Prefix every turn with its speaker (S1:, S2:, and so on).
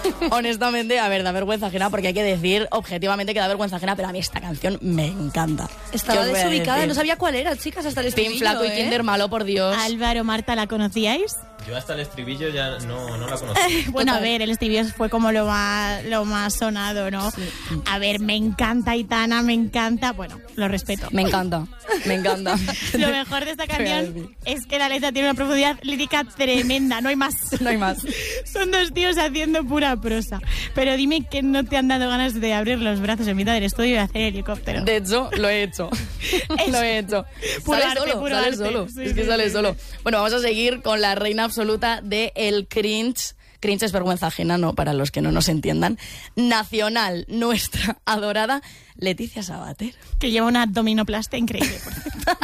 S1: Honestamente, a ver, da vergüenza ajena, porque hay que decir objetivamente que da vergüenza ajena, pero a mí esta canción me encanta.
S2: Estaba
S1: ¿Qué os voy a
S2: desubicada,
S1: decir?
S2: no sabía cuál era, chicas, hasta el estribillo.
S1: Pin Flaco y Kinder Malo, por Dios.
S3: Álvaro, Marta, ¿la conocíais?
S4: Yo hasta el estribillo ya no la conozco.
S3: Bueno, a ver, el estribillo fue como lo más sonado, ¿no?
S1: Sí.
S3: A ver, me encanta Aitana, me encanta. Bueno, lo respeto.
S1: Me encanta, me encanta.
S3: Lo mejor de esta
S1: ¿Qué voy a
S3: canción
S1: decir?
S3: es que la letra tiene una profundidad lírica tremenda, no hay más.
S1: No hay más.
S3: Son dos tíos haciendo pura prosa. Pero dime que no te han dado ganas de abrir los brazos en mitad del estudio y hacer helicóptero.
S1: De hecho, lo he hecho. Lo he hecho.
S3: Puro
S1: Sale
S3: arte,
S1: solo,
S3: puro
S1: sale
S3: arte.
S1: solo.
S3: Sí,
S1: Es que
S3: sí,
S1: sale
S3: sí,
S1: solo.
S3: sí.
S1: Bueno, vamos a seguir con la reina absoluta de el cringe. Cringe es vergüenza ajena, ¿no? Para los que no nos entiendan. Nacional, nuestra adorada Leticia Sabater.
S3: Que lleva una abdominoplastia increíble, por cierto.